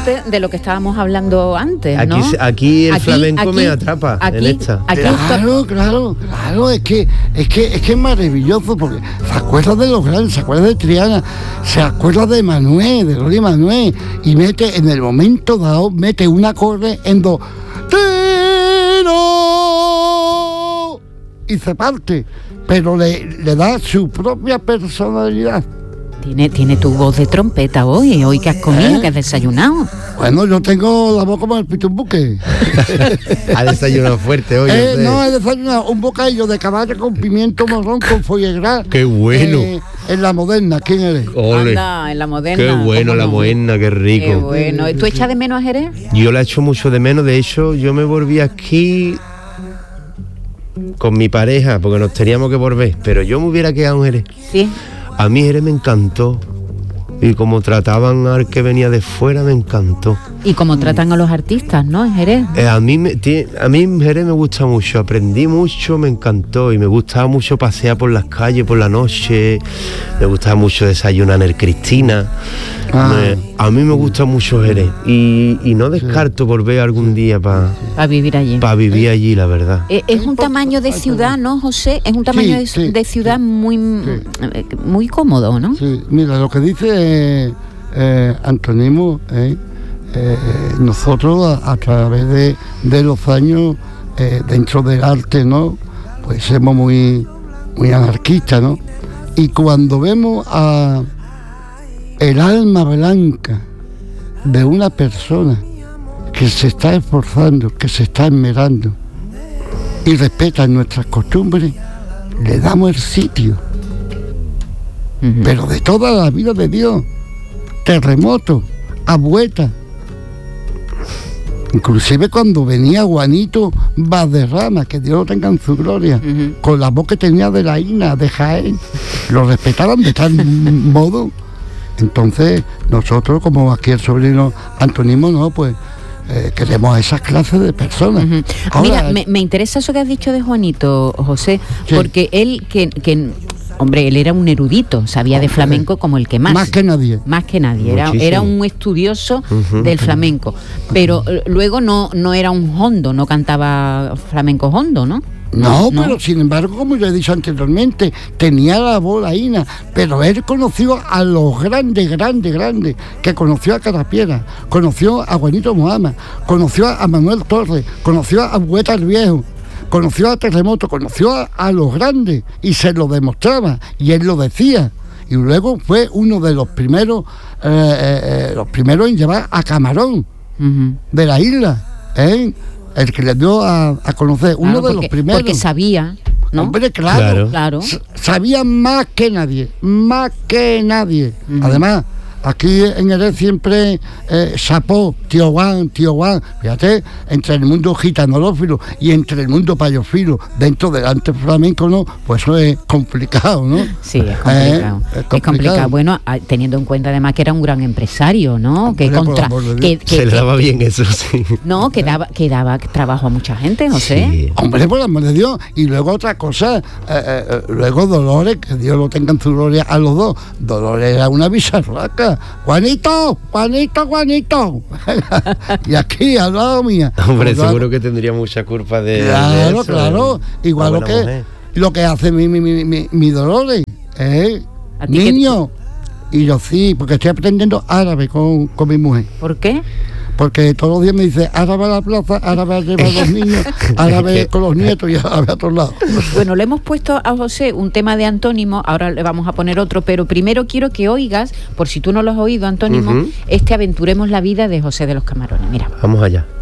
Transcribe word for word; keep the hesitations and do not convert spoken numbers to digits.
precisamente de lo que estábamos hablando antes, ¿no? Aquí, aquí el aquí, flamenco aquí, me atrapa aquí, en esta. Aquí claro, claro, claro, es que, es que es que es maravilloso, porque se acuerda de los grandes, se acuerda de Triana, se acuerda de Manuel, de Loli Manuel, y mete en el momento dado, mete un acorde en do, y se parte, pero le, le da su propia personalidad. Tiene, tiene tu voz de trompeta hoy, hoy que has comido, ¿Eh? que has desayunado. Bueno, yo tengo la voz como el pitumbuque. Ha desayunado fuerte hoy. Eh, no, he desayunado un bocadillo de caballo con pimiento morrón con foie gras. ¡Qué bueno! Eh, en la Moderna, ¿quién eres? Ole. Anda, en la Moderna. Qué bueno, la no? Moderna, qué rico. Qué bueno. ¿Tú echas de menos a Jerez? Yo la echo mucho de menos, de hecho, yo me volví aquí con mi pareja, porque nos teníamos que volver, pero yo me hubiera quedado en Jerez. Sí. A mí Jerez me encantó. Y como trataban al que venía de fuera, me encantó. Y como tratan a los artistas, ¿no? En Jerez. Eh, a mí me, tie- a mí Jerez me gusta mucho, aprendí mucho, me encantó y me gustaba mucho pasear por las calles por la noche, me gustaba mucho desayunar en el Cristina. Ah. Me- a mí me gusta mucho Jerez y, y no descarto volver algún día para Para vivir allí. pa vivir allí, la verdad. Eh, es un tamaño de ciudad, ¿no, José? Es un tamaño de, Sí, sí, de ciudad sí. muy, eh, muy cómodo, ¿no? Sí, mira, lo que dice eh, eh, Antonimo, eh, eh, nosotros a, a través de, de los años, eh, dentro del arte, ¿no? Pues somos muy, muy anarquistas, ¿no? Y cuando vemos a el alma blanca de una persona que se está esforzando, que se está esmerando y respeta nuestras costumbres, le damos el sitio. Ujú. Pero de toda la vida de Dios, terremoto, abueta. Inclusive cuando venía Juanito Valderrama, que Dios lo tenga en su gloria, Ujú. con la voz que tenía de la Ina, de Jaén, lo respetaban de tal modo. Entonces, nosotros, como aquí el sobrino Antonimo, no, pues eh, queremos a esas clases de personas. Ujú. Ahora, Mira, me, me interesa eso que has dicho de Juanito, José, Sí. porque él, que, que, hombre, él era un erudito, sabía de Hombre, flamenco como el que más. más que nadie. Más que nadie, era, Muchísimo. era un estudioso Ujú. del flamenco, pero eh, luego no, no era un hondo, no cantaba flamenco hondo, ¿no? No, pero sin embargo, como yo he dicho anteriormente, tenía la voz laína, pero él conoció a los grandes, grandes, grandes, que conoció a Carapiera, conoció a Juanito Moama, conoció a Manuel Torres, conoció a Bueta el Viejo, conoció a Terremoto, conoció a, a los grandes y se lo demostraba y él lo decía. Y luego fue uno de los primeros, eh, eh, eh, los primeros en llevar a Camarón Ujú. de la isla, ¿eh? El que le dio a, a conocer, uno Claro, de porque, los primeros. Porque sabía, ¿no? Hombre, claro, Claro. Claro. S- sabía más que nadie, más que nadie. Ujú. Además, aquí en Jerez siempre eh, chapó, tío Juan, tío Juan, fíjate, entre el mundo gitanolófilo y entre el mundo payofilo, dentro del arte flamenco, ¿no? Pues eso es complicado, ¿no? Sí, es complicado. Eh, es es complicado. complicado. Bueno, a- teniendo en cuenta además que era un gran empresario, ¿no? Que Hombre, por contra, amor de que, Dios. que- Se le que- daba bien eso, sí. no, que daba, que daba trabajo a mucha gente, no sé. Sí. Hombre, por el amor de Dios. Y luego otra cosa, eh, eh, eh, luego Dolores, que Dios lo tenga en su gloria a los dos. Dolores era una bicharraca. Juanito, Juanito, Juanito. Y aquí, al lado mía. Hombre, Pues, seguro que tendría mucha culpa de, de Claro, eso. claro. Igual Una lo buena que, mujer. lo que hace mi, mi, mi, mi, mi Dolores. ¿Eh? ¿A ti qué- Niño. Y yo sí, porque estoy aprendiendo árabe con, con mi mujer. ¿Por qué? Porque todos los días me dice, árabe a la plaza, árabe a llevar a los niños, árabe con los nietos y árabe a todos lados. Bueno, le hemos puesto a José un tema de antónimo, ahora le vamos a poner otro, pero primero quiero que oigas, por si tú no lo has oído, antónimo, Ujú. este Aventuremos la vida de José de los Camarones. Mira. Vamos allá.